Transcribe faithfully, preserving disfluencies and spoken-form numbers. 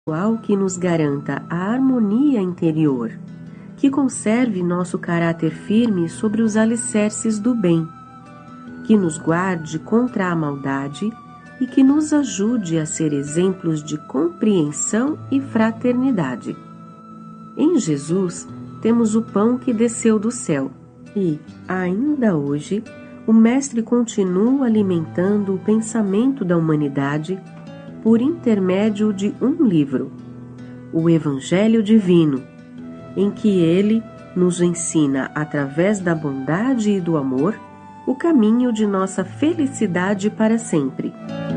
que nos garanta a harmonia interior, que conserve nosso caráter firme sobre os alicerces do bem, que nos guarde contra a maldade e que nos ajude a ser exemplos de compreensão e fraternidade. Em Jesus, temos o pão que desceu do céu e, ainda hoje, o Mestre continua alimentando o pensamento da humanidade por intermédio de um livro, o Evangelho Divino, em que ele nos ensina, através da bondade e do amor, o caminho de nossa felicidade para sempre.